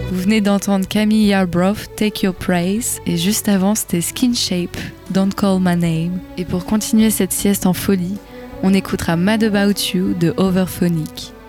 Vous venez d'entendre Camille Yarbrough, Take Your Praise, et juste avant c'était Skin Shape, Don't Call My Name. Et pour continuer cette sieste en folie, on écoutera Mad About You de Overphonic.